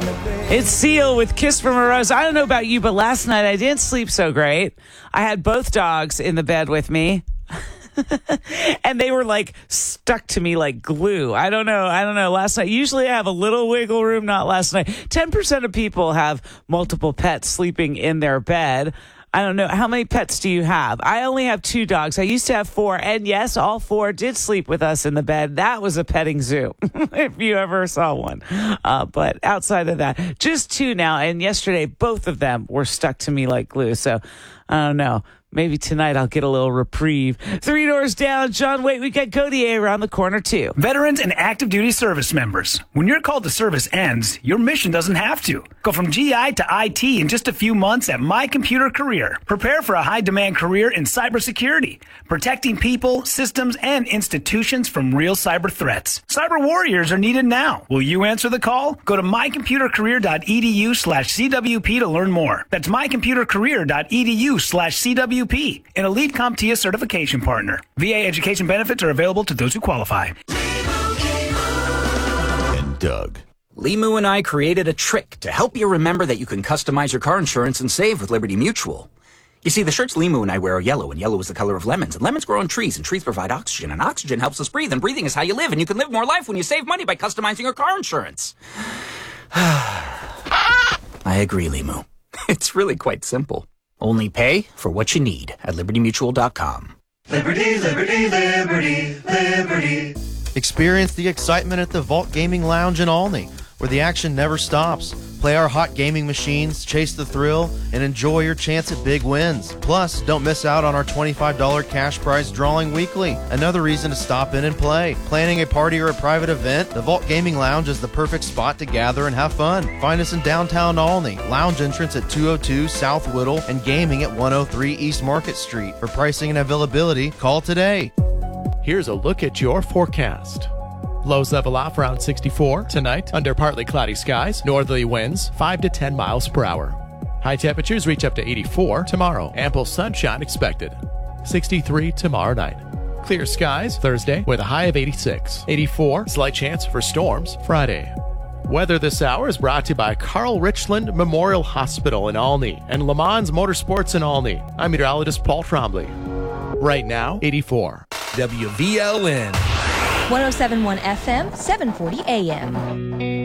It's Seal with Kiss from a Rose. I don't know about you, but last night I didn't sleep so great. I had both dogs in the bed with me. And they were like stuck to me like glue. I don't know. Last night, usually I have a little wiggle room, not last night. 10% of people have multiple pets sleeping in their bed. I don't know. How many pets do you have? I only have 2 dogs. I used to have 4. And yes, all 4 did sleep with us in the bed. That was a petting zoo, if you ever saw one. But outside of that, just 2 now. And yesterday, both of them were stuck to me like glue. So I don't know. Maybe tonight I'll get a little reprieve. 3 doors down. John, wait, we got Godier around the corner, too. Veterans and active duty service members. When your call to service ends, your mission doesn't have to. Go from GI to IT in just a few months at My Computer Career. Prepare for a high-demand career in cybersecurity, protecting people, systems, and institutions from real cyber threats. Cyber warriors are needed now. Will you answer the call? Go to mycomputercareer.edu/CWP to learn more. That's mycomputercareer.edu/CWP. An elite CompTIA certification partner. VA education benefits are available to those who qualify. And Doug. Limu and I created a trick to help you remember that you can customize your car insurance and save with Liberty Mutual. You see, the shirts Limu and I wear are yellow, and yellow is the color of lemons, and lemons grow on trees, and trees provide oxygen, and oxygen helps us breathe, and breathing is how you live, and you can live more life when you save money by customizing your car insurance. I agree, Limu. It's really quite simple. Only pay for what you need at libertymutual.com. Liberty, liberty, liberty, liberty. Experience the excitement at the Vault Gaming Lounge in Olney, where the action never stops. Play our hot gaming machines, chase the thrill, and enjoy your chance at big wins. Plus, don't miss out on our $25 cash prize drawing weekly. Another reason to stop in and play. Planning a party or a private event? The Vault Gaming Lounge is the perfect spot to gather and have fun. Find us in downtown Olney. Lounge entrance at 202 South Whittle and gaming at 103 East Market Street. For pricing and availability, call today. Here's a look at your forecast. Lows level off around 64 tonight under partly cloudy skies. Northerly winds 5 to 10 miles per hour. High temperatures reach up to 84 tomorrow. Ample sunshine expected. 63 tomorrow night. Clear skies Thursday with a high of 86. 84, slight chance for storms Friday. Weather this hour is brought to you by Carl Richland Memorial Hospital in Olney and Le Mans Motorsports in Olney. I'm meteorologist Paul Trombley. Right now, 84. WVLN. 107.1 FM, 740 AM.